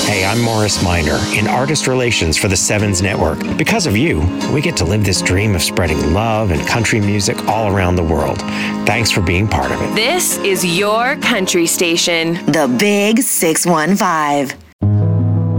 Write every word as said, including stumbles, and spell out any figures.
Hey, I'm Morris Minor in Artist Relations for the Sevens Network. Because of you, we get to live this dream of spreading love and country music all around the world. Thanks for being part of it. This is your country station. The Big six one five.